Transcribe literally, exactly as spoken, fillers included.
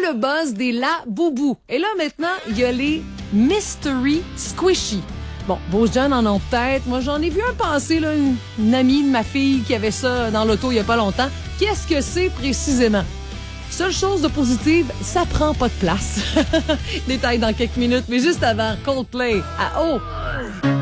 le buzz des La Boubou. Et là, maintenant, il y a les Mystery Squishy. Bon, vos jeunes en ont peut-être. Moi, j'en ai vu un passer, là, une, une amie de ma fille qui avait ça dans l'auto il y a pas longtemps. Qu'est-ce que c'est précisément? Seule chose de positive, ça prend pas de place. Détail dans quelques minutes, mais juste avant, Coldplay à haut.